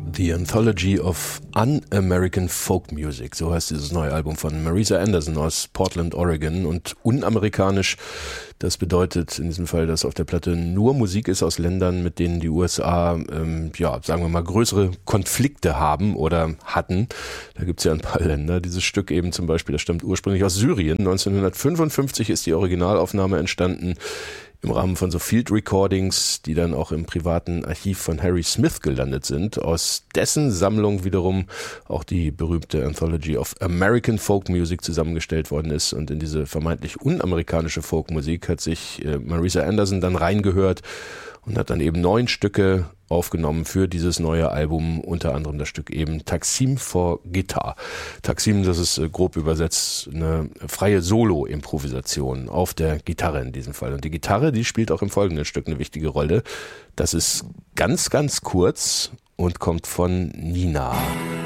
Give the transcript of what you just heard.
The Anthology of Un-American Folk Music, so heißt dieses neue Album von Marisa Anderson aus Portland, Oregon. Und unamerikanisch, das bedeutet in diesem Fall, dass auf der Platte nur Musik ist aus Ländern, mit denen die USA, sagen wir mal, größere Konflikte haben oder hatten. Da gibt's ja ein paar Länder. Dieses Stück eben zum Beispiel, das stammt ursprünglich aus Syrien. 1955 ist die Originalaufnahme entstanden im Rahmen von so Field Recordings, die dann auch im privaten Archiv von Harry Smith gelandet sind. Aus dessen Sammlung wiederum auch die berühmte Anthology of American Folk Music zusammengestellt worden ist. Und in diese vermeintlich unamerikanische Folkmusik hat sich Marisa Anderson dann reingehört und hat dann eben 9 Stücke aufgenommen für dieses neue Album, unter anderem das Stück eben Taksim for Guitar. Taksim, das ist grob übersetzt eine freie Solo-Improvisation auf der Gitarre in diesem Fall. Und die Gitarre, die spielt auch im folgenden Stück eine wichtige Rolle. Das ist ganz, ganz kurz und kommt von Nina.